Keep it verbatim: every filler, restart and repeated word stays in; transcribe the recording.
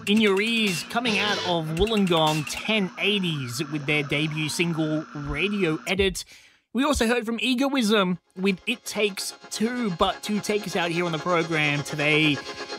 In Your Ears, coming out of Wollongong ten eighties with their debut single Radio Edit. We also heard from Egoism with It Takes Two, but to take us out here on the program today